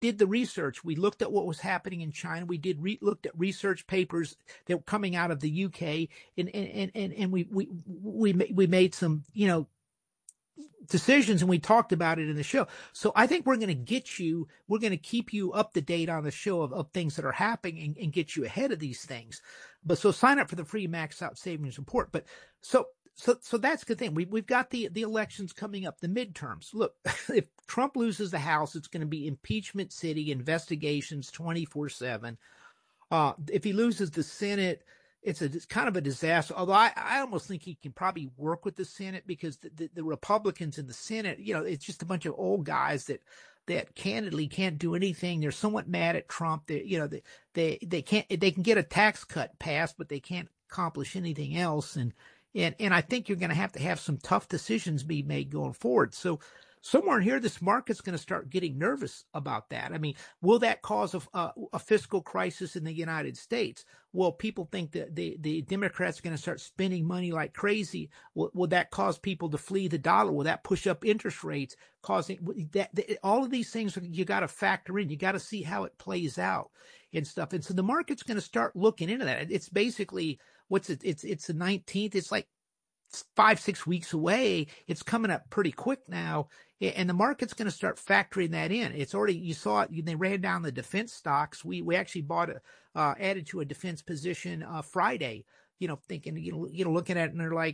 did the research. We looked at what was happening in China. We looked at research papers that were coming out of the UK, and we made some, decisions, and we talked about it in the show. So I think we're going to keep you up to date on the show of things that are happening and get you ahead of these things. But so sign up for the free Max Out Savings Report. But so that's the thing. We've got the elections coming up, the midterms. Look, if Trump loses the House, it's going to be impeachment city, investigations 24/7. If he loses the Senate, it's kind of a disaster. Although I almost think he can probably work with the Senate, because the Republicans in the Senate, it's just a bunch of old guys that candidly can't do anything. They're somewhat mad at Trump. They can get a tax cut passed, but they can't accomplish anything else. And I think you're going to have some tough decisions be made going forward. So somewhere in here, this market's going to start getting nervous about that. I mean, will that cause a fiscal crisis in the United States? Well, people think that the Democrats are going to start spending money like crazy. Will that cause people to flee the dollar? Will that push up interest rates, causing that? All of these things you got to factor in. You got to see how it plays out and stuff. And so the market's going to start looking into that. It's basically it's the 19th. It's like 5-6 weeks away. It's coming up pretty quick now, and the market's going to start factoring that in. It's already, you saw it. They ran down the defense stocks. We actually added to a defense position Friday. Thinking looking at it, and they're like,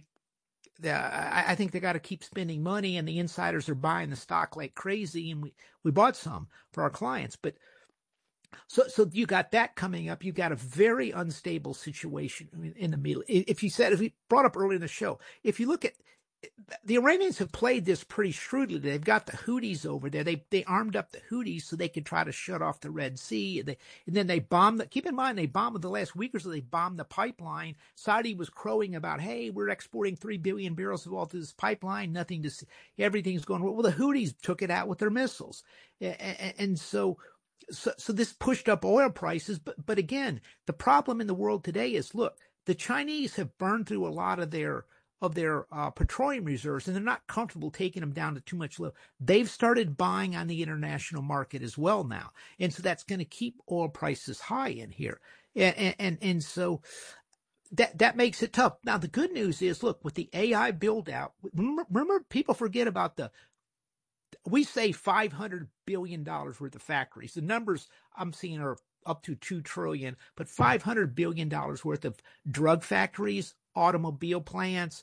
I think they got to keep spending money, and the insiders are buying the stock like crazy, and we bought some for our clients, but. So you got that coming up. You got a very unstable situation in the Middle. If we brought up earlier in the show, if you look at the Iranians have played this pretty shrewdly. They've got the Houthis over there. They armed up the Houthis so they could try to shut off the Red Sea. And then they bombed. Keep in mind, they bombed the last week or so. They bombed the pipeline. Saudi was crowing about, hey, we're exporting 3 billion barrels of oil through this pipeline. Nothing to see. Everything's going well. The Houthis took it out with their missiles, and so this pushed up oil prices. But again, the problem in the world today is, look, the Chinese have burned through a lot of their petroleum reserves, and they're not comfortable taking them down to too much low. They've started buying on the international market as well now, and so that's going to keep oil prices high in here, and so that makes it tough. Now the good news is, look, with the AI build out, remember people forget about we say $500 billion worth of factories. The numbers I'm seeing are up to $2 trillion, but $500 billion worth of drug factories, automobile plants,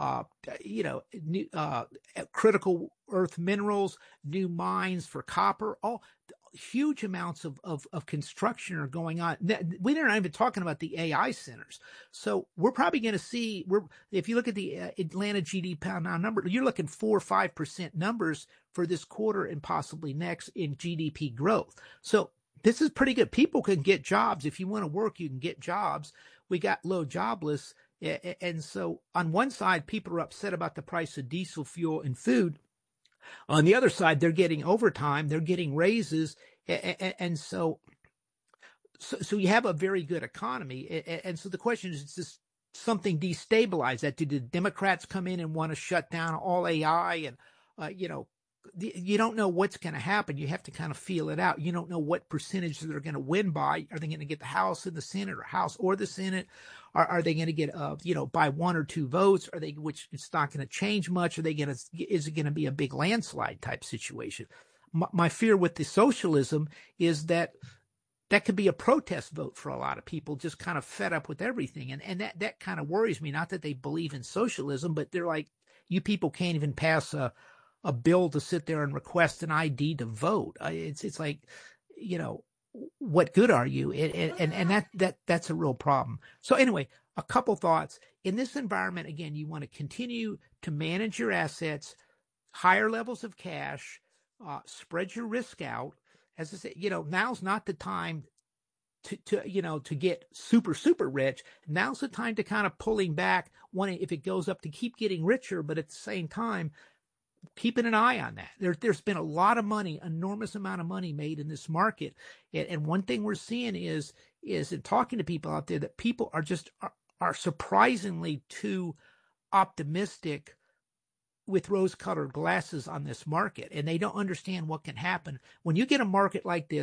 new, critical earth minerals, new mines for copper, all huge amounts of construction are going on. We're not even talking about the AI centers. So we're probably going to see, if you look at the Atlanta GDP now number, you're looking 4 or 5% numbers for this quarter and possibly next in GDP growth. So this is pretty good. People can get jobs. If you want to work, you can get jobs. We got low jobless. And so on one side, people are upset about the price of diesel fuel and food. On the other side, they're getting overtime, they're getting raises, and so you have a very good economy. And so the question is this something destabilize that? Do the Democrats come in and want to shut down all AI? And you don't know what's going to happen. You have to kind of feel it out. You don't know what percentage they're going to win by. Are they going to get the House and the Senate, or House or the Senate? Are they going to get by 1 or 2 votes? Which it's not going to change much? Is it going to be a big landslide type situation? My fear with the socialism is that could be a protest vote for a lot of people, just kind of fed up with everything, and that kind of worries me. Not that they believe in socialism, but they're like, you people can't even pass a bill to sit there and request an ID to vote. It's like, what good are you? And that's a real problem. So anyway, a couple thoughts. In this environment, again, you want to continue to manage your assets, higher levels of cash, spread your risk out. As I said, now's not the time to get super, super rich. Now's the time to kind of pulling back, wanting, if it goes up, to keep getting richer, but at the same time, keeping an eye on that. There's been a lot of money, enormous amount of money made in this market. And one thing we're seeing is in talking to people out there, that people are surprisingly too optimistic with rose-colored glasses on this market, and they don't understand what can happen when you get a market like this